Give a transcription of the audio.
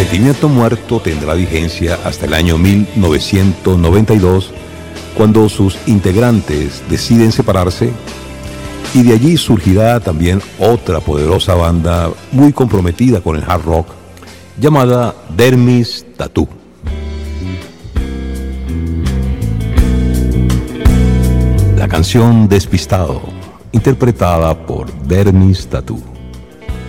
Sentimiento Muerto tendrá vigencia hasta el año 1992, cuando sus integrantes deciden separarse, y de allí surgirá también otra poderosa banda muy comprometida con el hard rock, llamada Dermis Tattoo. La canción Despistado, interpretada por Dermis Tattoo.